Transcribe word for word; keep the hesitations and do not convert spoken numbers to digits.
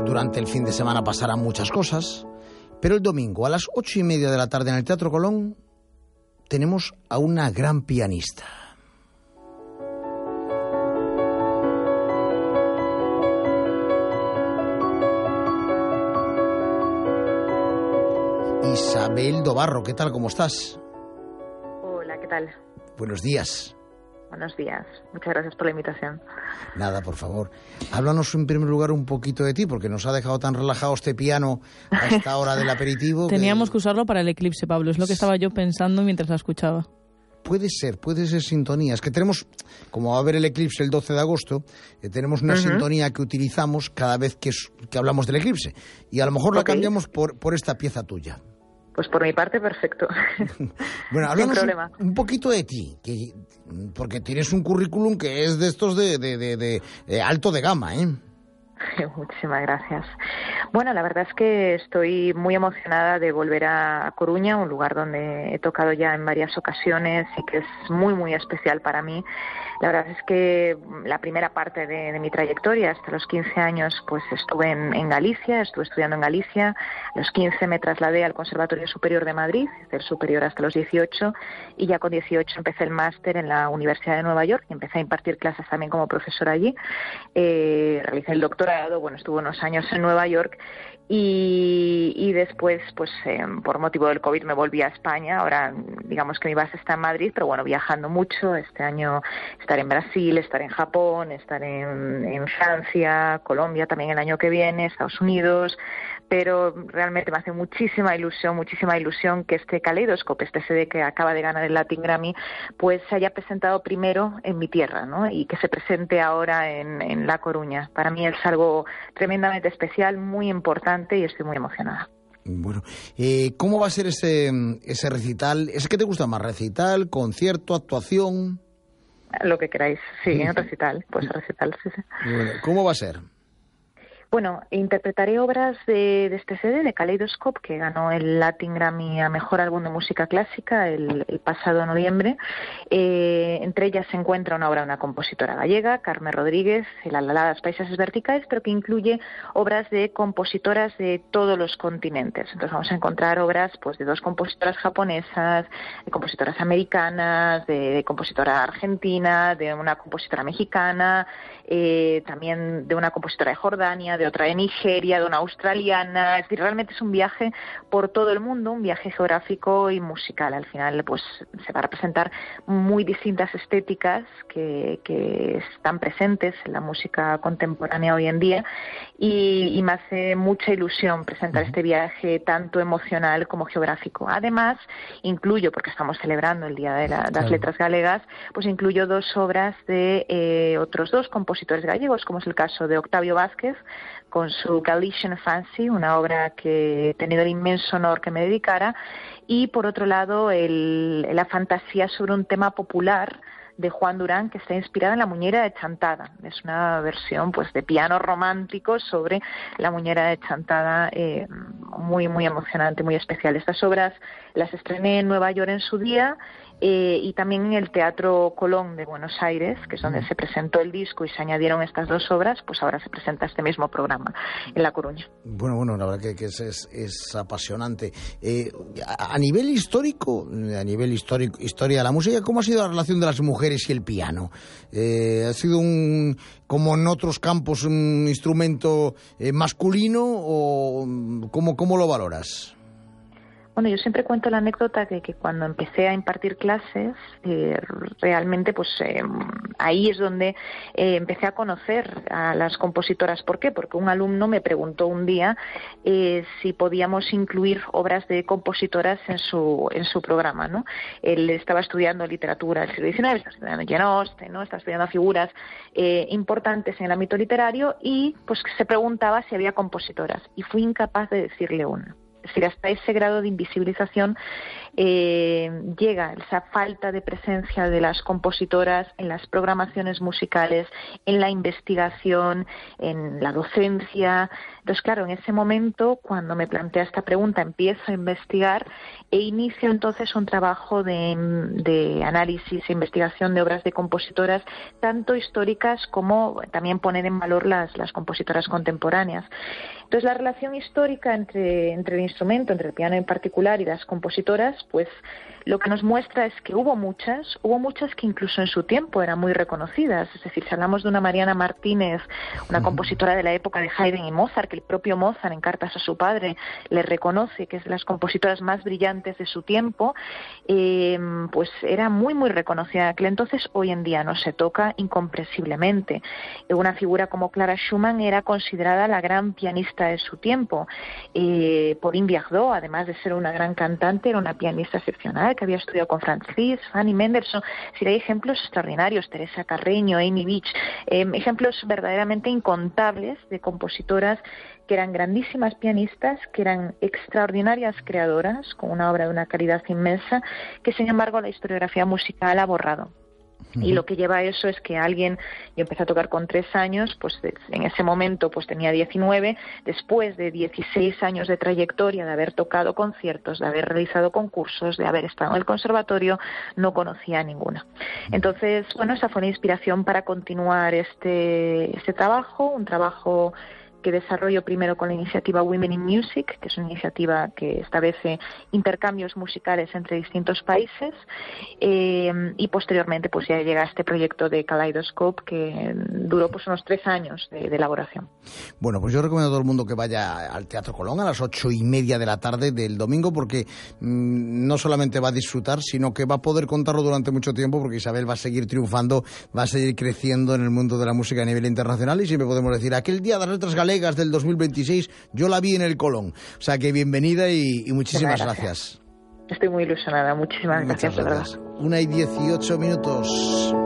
durante el fin de semana pasarán muchas cosas, pero el domingo a las ocho y media de la tarde en el Teatro Colón tenemos a una gran pianista. Isabel Dobarro, ¿qué tal? ¿Cómo estás? Hola, ¿qué tal? Buenos días. Buenos días. Muchas gracias por la invitación. Nada, por favor. Háblanos en primer lugar un poquito de ti, porque nos ha dejado tan relajado este piano a esta hora del aperitivo. Teníamos que... que usarlo para el eclipse, Pablo. Es lo que estaba yo pensando mientras la escuchaba. Puede ser, puede ser sintonía. Es que tenemos, como va a haber el eclipse el doce de agosto, eh, tenemos una uh-huh. sintonía que utilizamos cada vez que, que hablamos del eclipse. Y a lo mejor okay. la cambiamos por, por esta pieza tuya. Pues por mi parte, perfecto. Bueno, háblanos un, un poquito de ti, que, porque tienes un currículum que es de estos de, de, de, de, de alto de gama, ¿eh? Muchísimas gracias. Bueno, la verdad es que estoy muy emocionada de volver a Coruña, un lugar donde he tocado ya en varias ocasiones y que es muy, muy especial para mí. La verdad es que la primera parte de, de mi trayectoria, hasta los quince años, pues estuve en, en Galicia, estuve estudiando en Galicia. A los quince me trasladé al Conservatorio Superior de Madrid, del superior hasta los dieciocho, y ya con dieciocho empecé el máster en la Universidad de Nueva York y empecé a impartir clases también como profesora allí. Eh, realicé el doctorado, bueno, estuve unos años en Nueva York y, y después, pues eh, por motivo del COVID me volví a España. Ahora, digamos que mi base está en Madrid, pero bueno, viajando mucho. Este año estaré en Brasil, estaré en Japón, estaré en, en Francia, Colombia también el año que viene, Estados Unidos. Pero realmente me hace muchísima ilusión, muchísima ilusión que este Kaleidoscope, este C D que acaba de ganar el Latin Grammy, pues se haya presentado primero en mi tierra, ¿no? Y que se presente ahora en, en La Coruña. Para mí es algo tremendamente especial, muy importante y estoy muy emocionada. Bueno, eh, ¿cómo va a ser ese, ese recital? ¿Es que te gusta más? ¿Recital, concierto, actuación? Lo que queráis, sí, recital, pues recital, sí, sí. Bueno, ¿cómo va a ser? Bueno, interpretaré obras de, de este C D, de Kaleidoscope, que ganó el Latin Grammy a Mejor Álbum de Música Clásica el, el pasado noviembre. Eh, entre ellas se encuentra una obra de una compositora gallega, Carmen Rodríguez, El Alaladas Paisajes Verticales, pero que incluye obras de compositoras de todos los continentes. Entonces vamos a encontrar obras pues de dos compositoras japonesas, de compositoras americanas, de, de compositora argentina, de una compositora mexicana, eh, también de una compositora de Jordania, de otra de Nigeria, de una australiana. Es decir, realmente es un viaje por todo el mundo, un viaje geográfico y musical. Al final, pues se va a representar muy distintas estéticas que, que están presentes en la música contemporánea hoy en día y, y me hace mucha ilusión presentar este viaje tanto emocional como geográfico. Además, incluyo, porque estamos celebrando el Día de la, las Letras Galegas, pues incluyo dos obras de eh, otros dos compositores gallegos, como es el caso de Octavio Vázquez, con su Galician Fancy, una obra que he tenido el inmenso honor que me dedicara, y por otro lado el, la fantasía sobre un tema popular de Juan Durán, que está inspirada en La Muñeira de Chantada. Es una versión pues de piano romántico sobre La Muñeira de Chantada, eh, muy muy emocionante, muy especial. Estas obras las estrené en Nueva York en su día, eh, y también en el Teatro Colón de Buenos Aires, que es donde se presentó el disco y se añadieron estas dos obras. Pues ahora se presenta este mismo programa en La Coruña. Bueno, bueno, la verdad que, que es, es, es apasionante. Eh, a, a nivel histórico, a nivel histórico, historia de la música, ¿cómo ha sido la relación de las mujeres y el piano? Eh, ¿Ha sido un, como en otros campos, un instrumento eh, masculino o cómo, cómo lo valoras? Bueno, yo siempre cuento la anécdota de que cuando empecé a impartir clases, eh, realmente pues eh, ahí es donde eh, empecé a conocer a las compositoras. ¿Por qué? Porque un alumno me preguntó un día eh, si podíamos incluir obras de compositoras en su en su programa, ¿no? Él estaba estudiando literatura del siglo diecinueve, estaba estudiando Jane Austen, ¿no? Estaba estudiando figuras eh, importantes en el ámbito literario y pues se preguntaba si había compositoras y fui incapaz de decirle una. Es decir, hasta ese grado de invisibilización eh, llega esa falta de presencia de las compositoras en las programaciones musicales, en la investigación, en la docencia. Entonces, claro, en ese momento, cuando me plantea esta pregunta, empiezo a investigar e inicio entonces un trabajo de, de análisis e investigación de obras de compositoras, tanto históricas como también poner en valor las, las compositoras contemporáneas. Entonces, la relación histórica entre, entre el instrumento, entre el piano en particular y las compositoras, pues lo que nos muestra es que hubo muchas, hubo muchas que incluso en su tiempo eran muy reconocidas. Es decir, si hablamos de una Mariana Martínez, una compositora de la época de Haydn y Mozart, que el propio Mozart en cartas a su padre le reconoce que es de las compositoras más brillantes de su tiempo, eh, pues era muy, muy reconocida en aquel entonces. Hoy en día no se toca incomprensiblemente. Una figura como Clara Schumann era considerada la gran pianista de su tiempo. Eh, Pauline Viardot, además de ser una gran cantante, era una pianista excepcional que había estudiado con Franz Liszt, Fanny Mendelssohn. Si hay ejemplos extraordinarios, Teresa Carreño, Amy Beach, eh, ejemplos verdaderamente incontables de compositoras que eran grandísimas pianistas, que eran extraordinarias creadoras, con una obra de una calidad inmensa, que sin embargo la historiografía musical ha borrado. Y lo que lleva a eso es que alguien, yo empecé a tocar con tres años, pues en ese momento pues tenía diecinueve, después de dieciséis años de trayectoria, de haber tocado conciertos, de haber realizado concursos, de haber estado en el conservatorio, no conocía ninguna. Entonces, bueno, esa fue la inspiración para continuar este, este trabajo, un trabajo que desarrollo primero con la iniciativa Women in Music, que es una iniciativa que establece intercambios musicales entre distintos países, eh, y posteriormente pues ya llega este proyecto de Kaleidoscope, que duró pues unos tres años de, de elaboración. Bueno, pues yo recomiendo a todo el mundo que vaya al Teatro Colón a las ocho y media de la tarde del domingo, porque mmm, no solamente va a disfrutar, sino que va a poder contarlo durante mucho tiempo, porque Isabel va a seguir triunfando, va a seguir creciendo en el mundo de la música a nivel internacional, y siempre podemos decir, aquel día de las letras galegas del dos mil veintiséis, yo la vi en el Colón. O sea que bienvenida y, y muchísimas gracias. gracias. Estoy muy ilusionada. Muchísimas Muchas gracias, de gracias. verdad. Una y dieciocho minutos.